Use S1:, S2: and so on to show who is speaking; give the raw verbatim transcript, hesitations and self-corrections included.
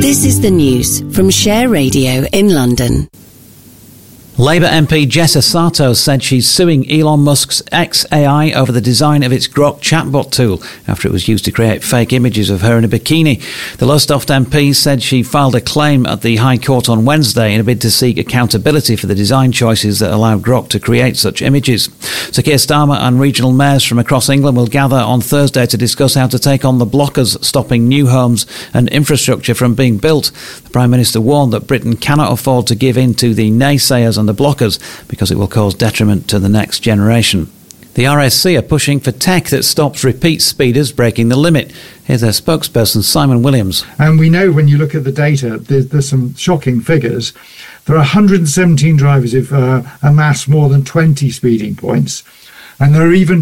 S1: This is the news from Share Radio in London.
S2: Labour M P Jessa Sato said she's suing Elon Musk's X A I over the design of its Grok chatbot tool after it was used to create fake images of her in a bikini. The Lowestoft M P said she filed a claim at the High Court on Wednesday in a bid to seek accountability for the design choices that allow Grok to create such images. Sir Keir Starmer and regional mayors from across England will gather on Thursday to discuss how to take on the blockers stopping new homes and infrastructure from being built. The Prime Minister warned that Britain cannot afford to give in to the naysayers and the blockers because it will cause detriment to the next generation. The R S C are pushing for tech that stops repeat speeders breaking the limit. Here's their spokesperson, Simon Williams.
S3: And we know when you look at the data, there's, there's some shocking figures. There are one hundred seventeen drivers who've uh, amassed more than twenty speeding points. And there are even